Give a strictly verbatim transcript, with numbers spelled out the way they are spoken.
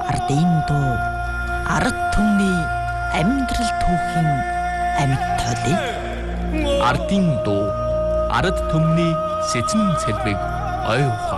ардын дуу ард түмний амьдрал түүхийн амьд тоолыг ардын дуу ард түмний сэцэн цэлбэг ой ухаан